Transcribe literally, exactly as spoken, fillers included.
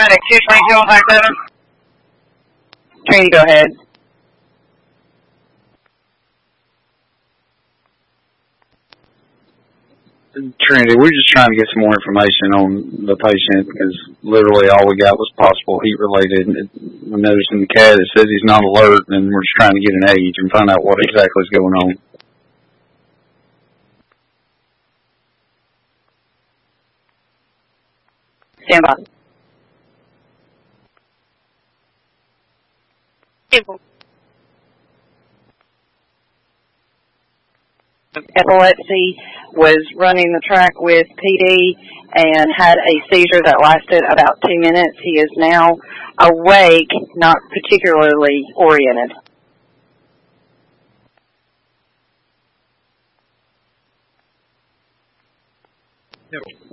Medic two twenty-two on five seven. Trinity, go ahead. Trinity, we're just trying to get some more information on the patient because literally all we got was possible heat related. We noticed in the C A D it says he's not alert, and we're just trying to get an age and find out what exactly is going on. Stand by. Epilepsy, was running the track with P D and had a seizure that lasted about two minutes. He is now awake, not particularly oriented. Yep.